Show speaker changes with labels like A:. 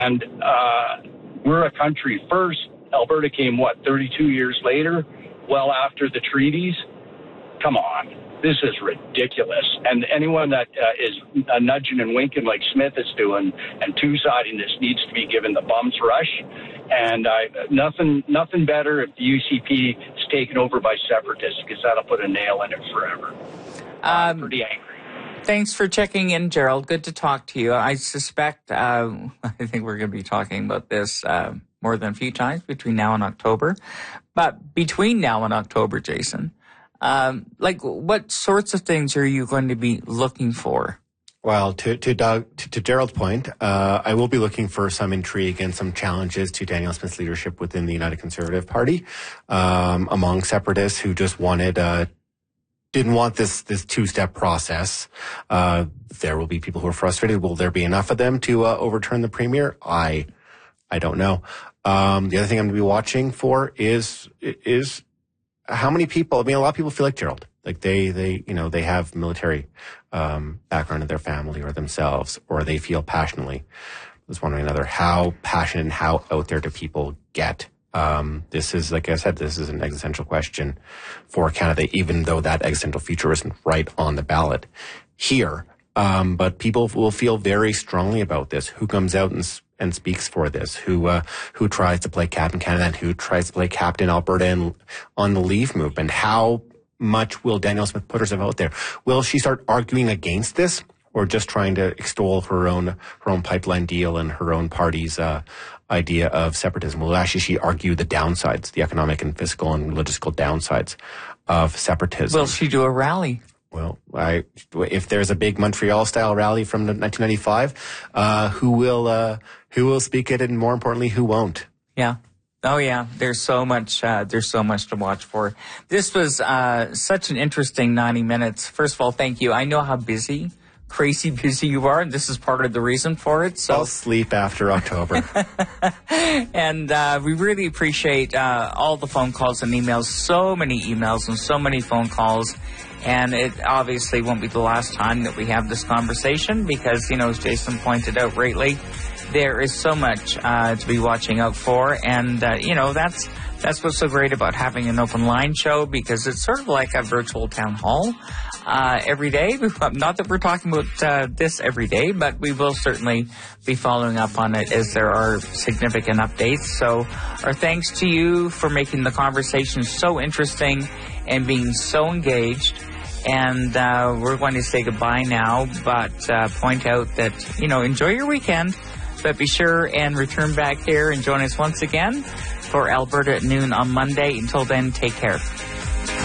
A: And we're a country first. Alberta came, 32 years later, well after the treaties? Come on. This is ridiculous. And anyone that is nudging and winking like Smith is doing and two-siding this needs to be given the bum's rush. And nothing better if the UCP is taken over by separatists, because that'll put a nail in it forever. I'm pretty angry.
B: Thanks for checking in, Gerald. Good to talk to you. I suspect, I think we're going to be talking about this more than a few times between now and October. But between now and October, Jason, what sorts of things are you going to be looking for?
C: Well, to Gerald's point, I will be looking for some intrigue and some challenges to Danielle Smith's leadership within the United Conservative Party, among separatists who just didn't want this two-step process. There will be people who are frustrated. Will there be enough of them to overturn the premier? I don't know. The other thing I'm going to be watching for is how many people. I mean, a lot of people feel like Gerald. Like they have military background in their family or themselves, or they feel passionately. I was wondering how passionate and how out there do people get? This is, like I said, this is an existential question for Canada, even though that existential future isn't right on the ballot here. But people will feel very strongly about this. Who comes out and speaks for this? Who tries to play Captain Canada and who tries to play Captain Alberta and on the Leave movement? How much will Danielle Smith put herself out there? Will she start arguing against this, or just trying to extol her own pipeline deal and her own party's idea of separatism? Will actually she argue the downsides, the economic and fiscal and logistical downsides of separatism?
B: Will she do a rally?
C: Well, if there's a big Montreal-style rally from 1995, who will speak it, and more importantly, who won't?
B: Yeah. Oh, yeah. There's so much to watch for. This was such an interesting 90 minutes. First of all, thank you. I know how crazy busy you are, and this is part of the reason for it. So
C: I'll sleep after October.
B: And we really appreciate all the phone calls and emails. So many emails and so many phone calls. And it obviously won't be the last time that we have this conversation because, as Jason pointed out rightly, there is so much to be watching out for. And, that's what's so great about having an open line show, because it's sort of like a virtual town hall every day. Not that we're talking about this every day, but we will certainly be following up on it as there are significant updates. So our thanks to you for making the conversation so interesting and being so engaged. And we're going to say goodbye now, but point out that, enjoy your weekend, but be sure and return back here and join us once again for Alberta at noon on Monday. Until then, take care.